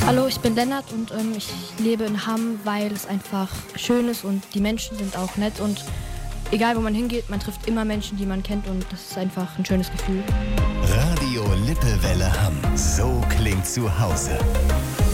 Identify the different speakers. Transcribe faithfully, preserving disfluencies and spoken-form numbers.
Speaker 1: Hallo, ich bin Lennart und ähm, ich lebe in Hamm, weil es einfach schön ist und die Menschen sind auch nett und egal wo man hingeht, man trifft immer Menschen, die man kennt und das ist einfach ein schönes Gefühl.
Speaker 2: Radio Lippewelle Hamm. So klingt zu Hause.